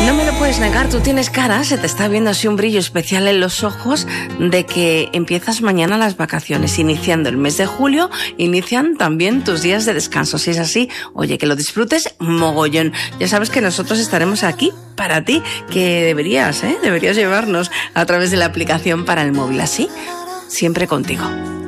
No me lo puedes negar, tú tienes cara, se te está viendo así un brillo especial en los ojos de que empiezas mañana las vacaciones. Iniciando el mes de julio, inician también tus días de descanso. Si es así, oye, que lo disfrutes mogollón. Ya sabes que nosotros estaremos aquí para ti, que deberías llevarnos a través de la aplicación para el móvil, así, siempre contigo.